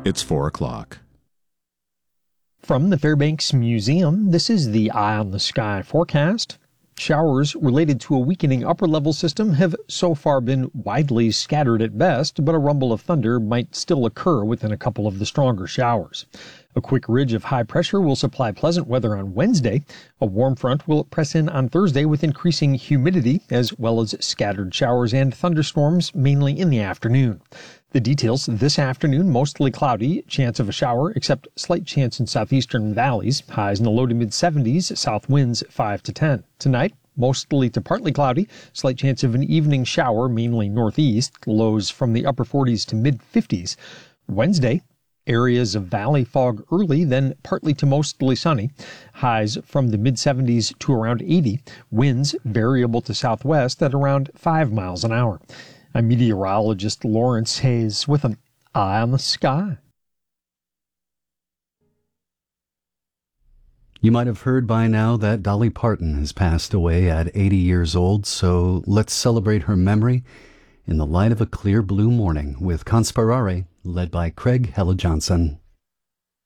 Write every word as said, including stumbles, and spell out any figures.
It's four o'clock. From the Fairbanks Museum, this is the Eye on the Sky forecast. Showers related to a weakening upper-level system have so far been widely scattered at best, but a rumble of thunder might still occur within a couple of the stronger showers. A quick ridge of high pressure will supply pleasant weather on Wednesday. A warm front will press in on Thursday with increasing humidity, as well as scattered showers and thunderstorms, mainly in the afternoon. The details: this afternoon, mostly cloudy, chance of a shower, except slight chance in southeastern valleys, highs in the low to mid seventies, south winds five to ten. Tonight, mostly to partly cloudy, slight chance of an evening shower, mainly northeast, lows from the upper forties to mid fifties. Wednesday, areas of valley fog early, then partly to mostly sunny, highs from the mid seventies to around eighty, winds variable to southwest at around five miles an hour. I'm meteorologist Lawrence Hayes with an Eye on the Sky. You might have heard by now that Dolly Parton has passed away at eighty years old, so let's celebrate her memory in the light of a clear blue morning with Conspirare, led by Craig Hella Johnson.